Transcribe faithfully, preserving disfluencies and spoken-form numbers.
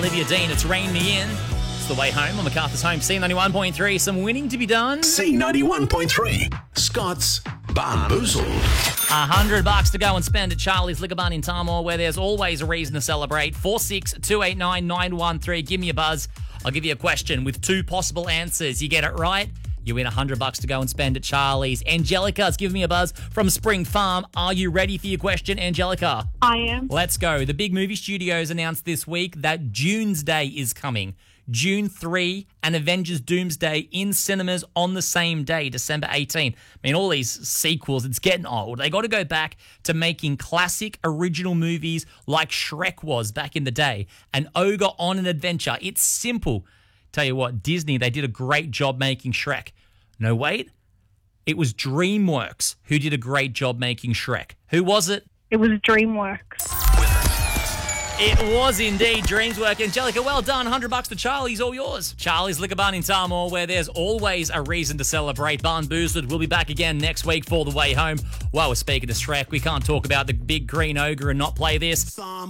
Olivia Dean, it's Rain Me In. It's the way home on MacArthur's Home, C ninety-one point three. Some winning to be done. C ninety-one point three. Scott's Bamboozled. A hundred bucks to go and spend at Charlie's Liquor Barn in Tamor, where there's always a reason to celebrate. four six two eight nine nine one three. Give me a buzz. I'll give you a question with two possible answers. You get it right, you win a hundred bucks to go and spend at Charlie's. Angelica's giving me a buzz from Spring Farm. Are you ready for your question, Angelica? I am. Let's go. The big movie studios announced this week that June's Day is coming. June third and Avengers Doomsday in cinemas on the same day, December eighteenth. I mean, all these sequels, it's getting old. They got to go back to making classic original movies like Shrek was back in the day. An ogre on an adventure. It's simple. Tell you what, Disney, they did a great job making Shrek. No, wait. It was DreamWorks who did a great job making Shrek. Who was it? It was DreamWorks. It was indeed DreamWorks. Angelica, well done. one hundred bucks to Charlie's, all yours. Charlie's Liquor Barn in Tamor, where there's always a reason to celebrate. Barnboozled will be back again next week for the way home. While we're speaking of Shrek, we can't talk about the big green ogre and not play this.